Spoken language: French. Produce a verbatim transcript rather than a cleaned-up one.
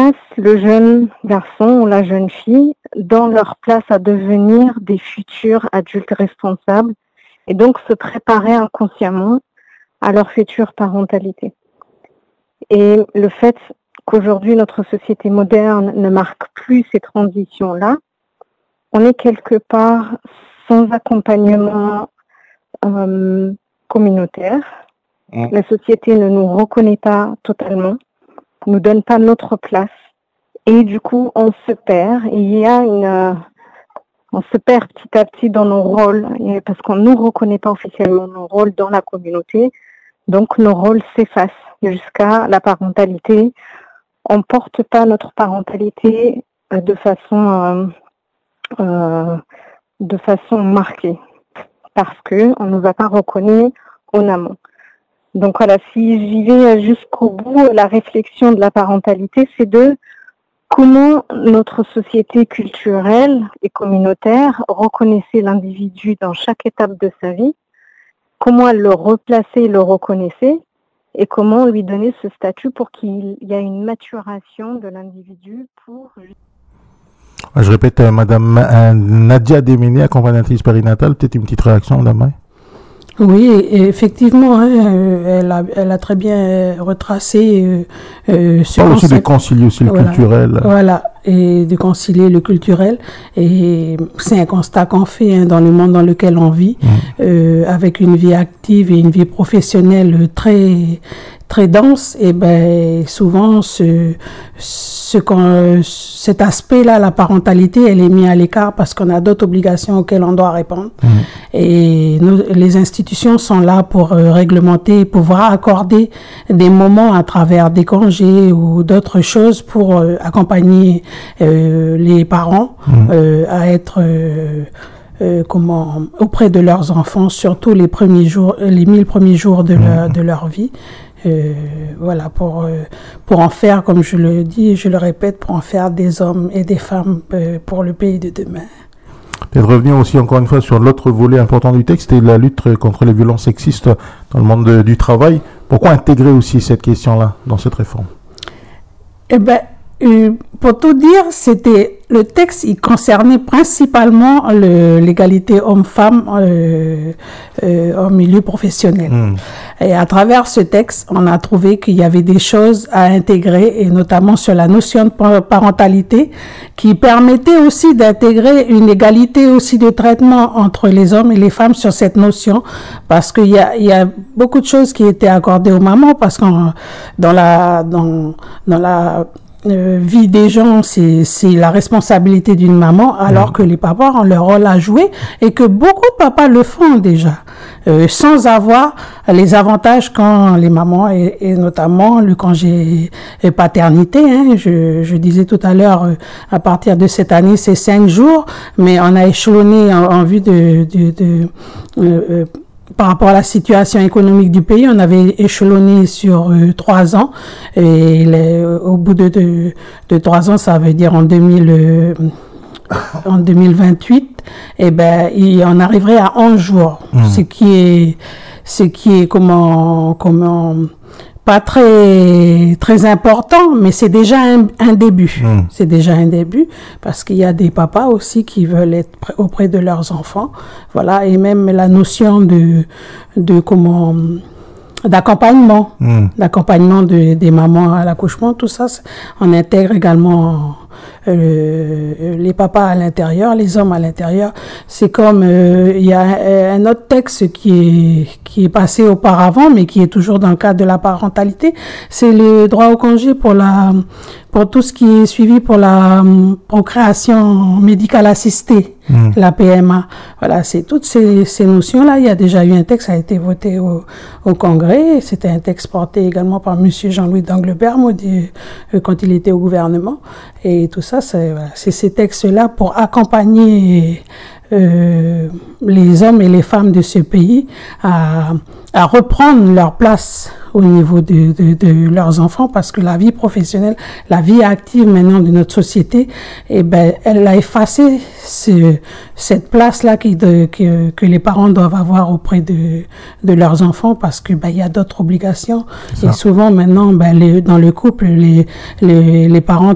place le jeune garçon ou la jeune fille dans leur place à devenir des futurs adultes responsables et donc se préparer inconsciemment à leur future parentalité. Et le fait qu'aujourd'hui notre société moderne ne marque plus ces transitions-là, on est quelque part sans accompagnement euh, communautaire. Mmh. La société ne nous reconnaît pas totalement, ne nous donne pas notre place. Et du coup, on se perd. Et il y a une, euh, on se perd petit à petit dans nos rôles, et parce qu'on ne nous reconnaît pas officiellement nos rôles dans la communauté. Donc, nos rôles s'effacent jusqu'à la parentalité. On ne porte pas notre parentalité euh, de façon, euh, euh, de façon marquée, parce qu'on ne nous a pas reconnus en amont. Donc voilà, si j'y vais jusqu'au bout, la réflexion de la parentalité, c'est de comment notre société culturelle et communautaire reconnaissait l'individu dans chaque étape de sa vie, comment elle le replaçait, le reconnaissait, et comment lui donner ce statut pour qu'il y ait une maturation de l'individu pour... Je répète, euh, Madame euh, Nadia Déméné, accompagnatrice périnatale, peut-être une petite réaction, Madame. Oui, effectivement, hein, elle, a, elle a très bien retracé euh, euh, ce concept. Aussi de concilier aussi le voilà, culturel. Voilà, et de concilier le culturel. Et c'est un constat qu'on fait hein, dans le monde dans lequel on vit, mmh. euh, avec une vie active et une vie professionnelle très très dense. Et ben souvent ce ce qu'on cet aspect-là, la parentalité, elle est mise à l'écart parce qu'on a d'autres obligations auxquelles on doit répondre. Mmh. Et nous, les institutions sont là pour euh, réglementer, pouvoir accorder des moments à travers des congés ou d'autres choses pour euh, accompagner euh, les parents mmh. euh, à être euh, euh, comment auprès de leurs enfants, surtout les premiers jours, les mille premiers jours de mmh. leur de leur vie. Euh, voilà, pour, euh, pour en faire, comme je le dis et je le répète, pour en faire des hommes et des femmes euh, pour le pays de demain. Et de revenir aussi encore une fois sur l'autre volet important du texte, et la lutte contre les violences sexistes dans le monde de, du travail. Pourquoi intégrer aussi cette question-là dans cette réforme? Eh ben, euh, pour tout dire, c'était le texte, il concernait principalement le, l'égalité homme-femme euh, euh, au milieu professionnel. Mmh. Et à travers ce texte, on a trouvé qu'il y avait des choses à intégrer, et notamment sur la notion de parentalité, qui permettait aussi d'intégrer une égalité aussi de traitement entre les hommes et les femmes sur cette notion, parce qu'il y a, il y a beaucoup de choses qui étaient accordées aux mamans, parce que dans la dans dans la Euh, vie des gens, c'est c'est la responsabilité d'une maman, alors mmh. que les papas ont leur rôle à jouer, et que beaucoup de papas le font déjà, euh, sans avoir les avantages quand les mamans, et, et notamment le congé paternité, hein, je, je disais tout à l'heure, euh, à partir de cette année, c'est cinq jours, mais on a échelonné en, en vue de... de, de euh, euh, par rapport à la situation économique du pays, on avait échelonné sur euh, trois ans, et les, au bout de, de, de trois ans, ça veut dire en deux mille, euh, en deux mille vingt-huit, et ben, il, on arriverait à onze jours, mmh. ce qui est, ce qui est comment, comment, pas très très important, mais c'est déjà un, un début. Mmh. C'est déjà un début, parce qu'il y a des papas aussi qui veulent être auprès de leurs enfants, voilà, et même la notion de de comment d'accompagnement, mmh. d'accompagnement de, des mamans à l'accouchement, tout ça, on intègre également euh, les papas à l'intérieur, les hommes à l'intérieur. C'est comme euh, il y a un, un autre texte qui est qui est passé auparavant, mais qui est toujours dans le cadre de la parentalité. C'est le droit au congé pour la pour tout ce qui est suivi pour la um, procréation médicale assistée, mmh. la P M A. Voilà, c'est toutes ces, ces notions-là. Il y a déjà eu un texte qui a été voté au, au Congrès. C'était un texte porté également par Monsieur Jean-Louis d'Angleberme euh, quand il était au gouvernement. Et tout ça, c'est, voilà, c'est ces textes-là pour accompagner euh, les hommes et les femmes de ce pays à, à reprendre leur place au niveau de, de, de leurs enfants, parce que la vie professionnelle, la vie active maintenant de notre société, eh ben, elle a effacé ce, cette place-là qui de, que, que les parents doivent avoir auprès de, de leurs enfants, parce que ben, il y a d'autres obligations. Et souvent maintenant, ben, les, dans le couple, les, les, les parents